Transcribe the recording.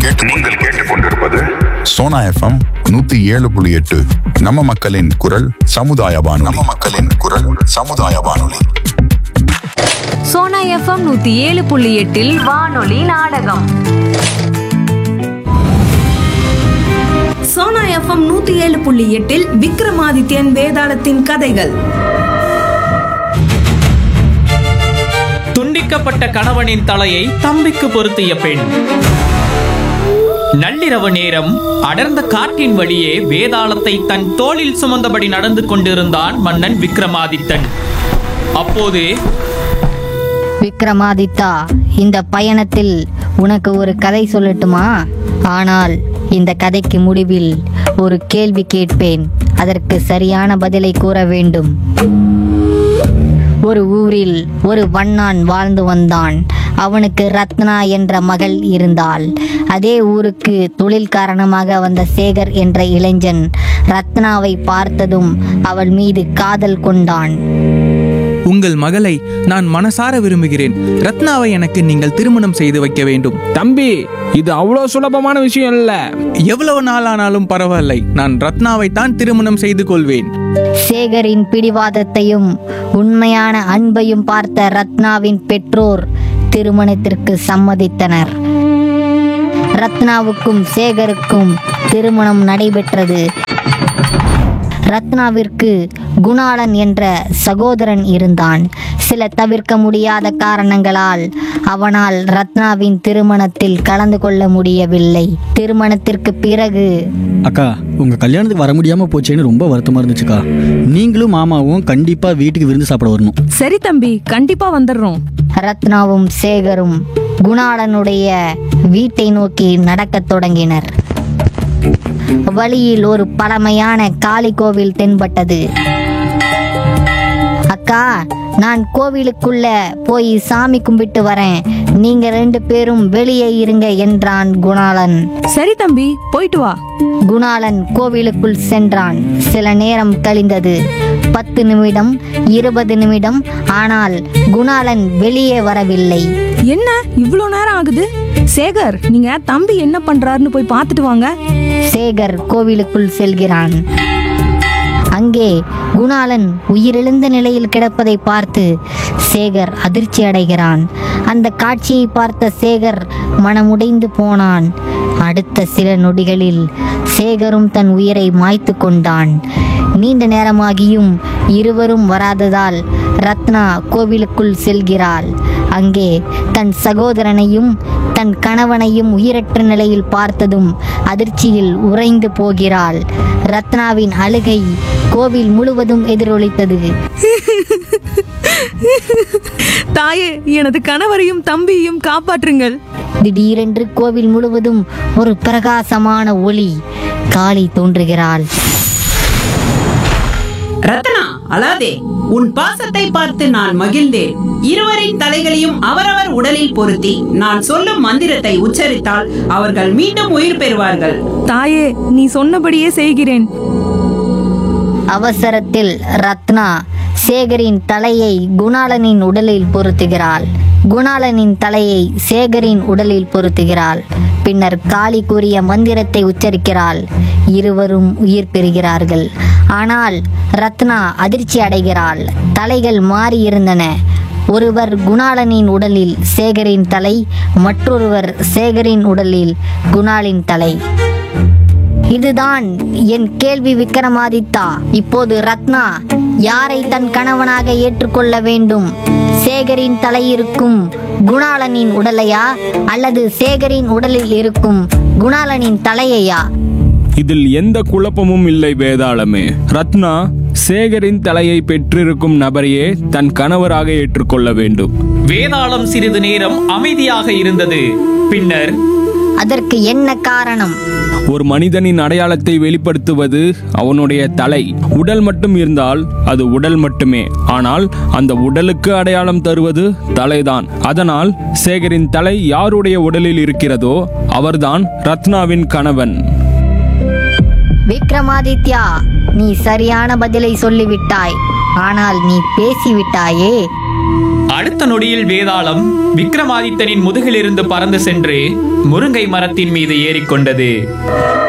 நீங்கள் கேட்டுக்கொண்டிருப்பது சோனா எஃப்எம் 107.8. நம்ம மக்களின் குரல் சமுதாய வானொலி. சோனா எஃப்எம் 107.8 வானொலி நாடகம். சோனா எஃப்எம் 107.8 விக்ரமாதித்யன் வேதாளத்தின் கதைகள். துண்டிக்கப்பட்ட கணவனின் தலையை தம்பிக்கு பொருத்திய பெண். நள்ளிரவு நேரம் அடர்ந்த காட்டின் வழியே வேதாளத்தை தன் தோளில் சுமந்தபடி நடந்து கொண்டிருந்தான் மன்னன் விக்ரமாதித்தன். அப்போது, விக்ரமாதித்தா, இந்த பயணத்தில் உனக்கு ஒரு கதை சொல்லட்டுமா? ஆனால் இந்த கதைக்கு முடிவில் ஒரு கேள்வி கேட்பேன். அதற்கு சரியான பதிலை கூற வேண்டும். ஒரு ஊரில் ஒரு வண்ணான் வாழ்ந்து வந்தான். அவனுக்கு ரத்னா என்ற மகள் இருந்தாள். அதே ஊருக்கு தொழில் காரணமாக வந்த சேகர் என்ற இளைஞன் ரத்னாவை பார்த்ததும் அவள் மீது காதல் கொண்டான். உங்கள் மகளை நான் மனசார விரும்புகிறேன். ரத்னாவை எனக்கு நீங்கள் திருமணம் செய்து வைக்க வேண்டும். தம்பி, இது அவ்வளோ சுலபமான விஷயம் இல்ல. எவ்வளவு நாளானாலும் பரவாயில்லை, நான் ரத்னாவை தான் திருமணம் செய்து கொள்வேன். சேகரின் பிடிவாதத்தையும் உண்மையான அன்பையும் பார்த்த ரத்னாவின் பெற்றோர் திருமணத்திற்கு சம்மதித்தனர். ரத்னாவுக்கும் சேகருக்கும் திருமணம் நடைபெற்றது. ரத்னாவிற்கு குணாளன் என்ற சகோதரன் இருந்தான். சில தவிர்க்க முடியாத காரணங்களால் அவனால் ரத்னாவின் திருமணத்தில் கலந்து கொள்ள முடியவில்லை. திருமணத்திற்கு பிறகு, அக்கா, உங்க கல்யாணத்துக்கு வர முடியாம போச்சேன்னு ரொம்ப வருத்தமா இருந்துச்சுக்கா. நீங்களும் மாமாவும் கண்டிப்பா வீட்டுக்கு விருந்து சாப்பிட வரணும். சரி தம்பி, கண்டிப்பா வந்துடுறோம். ரத்னாவும் சேகரும் குணாளனுடைய வீட்டை நோக்கி நடக்கத் தொடங்கினர். வழியில் ஒரு பழமையான காளி கோவில் தென்பட்டது. அக்கா, நான் கோவிலுக்குள்ள போய் சாமி கும்பிட்டு வரேன், நீங்க 2 பேரும் வெளியே இருங்க என்றான் குணாளன். சரி தம்பி, போயிட்டு வா. குணாளன் கோவிலுக்குள் சென்றான். சில நேரம் கழிந்தது. 10 நிமிடம், 20 நிமிடம். ஆனால் குணாளன் வெளியே வரவில்லை. என்ன இவ்வளோ நேரம் ஆகுது? சேகர், நீங்க தம்பி என்ன பண்றாருன்னு போய் பார்த்துட்டு வாங்க. சேகர் கோவிலுக்குள் செல்கிறான். அங்கே குணாளன் உயிரிழந்த நிலையில் கிடப்பதை பார்த்து சேகர் அதிர்ச்சி அடைகிறான். அந்த காட்சியை பார்த்த சேகர் மனமுடைந்து போனான். அடுத்த சில நொடிகளில் சேகரும் தன் உயிரை மாய்த்து கொண்டான். நீண்ட நேரமாகியும் இருவரும் வராததால் ரத்னா கோவிலுக்குள் செல்கிறாள். அங்கே தன் சகோதரனையும் தன் கணவனையும் உயிரற்ற நிலையில் பார்த்ததும் அதிர்ச்சியில் உறைந்து போகிறாள். ரத்னாவின் அழுகை கோவில் முழுவதும் எதிரொலித்தது. தாயே, எனது கணவரையும் தம்பியையும் காப்பாற்றுங்கள். திடீரென்று கோவில் முழுவதும் ஒரு பிரகாசமான ஒளி. காளி தோன்றுகிறாள். ரத்னா, அழாதே. உன் பாசத்தை பார்த்து நான் மகிழ்ந்தேன். இருவரின் தலைகளையும் அவரவர் உடலில் பொருத்தி நான் சொல்லும் மந்திரத்தை உச்சரித்தால் அவர்கள் மீண்டும் உயிர் பெறுவார்கள். தாயே, நீ சொன்னபடியே செய்கிறேன். அவசரத்தில் ரத்னா சேகரின் தலையை குணாளனின் உடலில் பொருத்துகிறாள். குணாளனின் தலையை சேகரின் உடலில் பொருத்துகிறாள். பின்னர் காளி கூறிய மந்திரத்தை உச்சரிக்கிறாள். இருவரும் உயிர் பெறுகிறார்கள். ஆனால் ரத்னா அதிர்ச்சி அடைகிறாள். தலைகள் மாறி இருந்தன. ஒருவர் குணாளனின் உடலில் சேகரின் தலை, மற்றொருவர் சேகரின் உடலில் குணாளின் தலை. இதுதான் என் கேள்வி விக்ரமாதித்தா. இப்போது ரத்னா யாரை தன் கணவனாக ஏற்றுக்கொள்ள வேண்டும்? சேகரின் தலை இருக்கும் குணாளனின் உடலையா, அல்லது சேகரின் உடலில் இருக்கும் குணாளனின் தலையையா? இதில் எந்த குழப்பமும் இல்லை வேதாளமே. ரத்னா சேகரின் தலையை பெற்றிருக்கும் நபரையே தன் கணவராக ஏற்றுக்கொள்ள வேண்டும். வேதாளம் சிறிது நேரம் அமைதியாக இருந்தது. பின்னர், அதற்கு என்ன காரணம்? ஒரு மனிதனின் அடையாளத்தை வெளிப்படுத்துவது அவனுடைய தலை. உடல் மட்டும் இருந்தால் அது உடல் மட்டுமே. ஆனால் அந்த உடலுக்கு அடையாளம் தருவது தலைதான். அதனால் சேகரின் தலை யாருடைய உடலில் இருக்கிறதோ அவர்தான் ரத்னாவின் கணவன். விக்ரமாதித்யா, நீ சரியான பதிலை சொல்லிவிட்டாய். ஆனால் நீ பேசிவிட்டாயே. அடுத்த நொடியில் வேதாளம் விக்ரமாதித்தனின் முதுகிலிருந்து பறந்து சென்று முருங்கை மரத்தின் மீது ஏறிக்கொண்டது.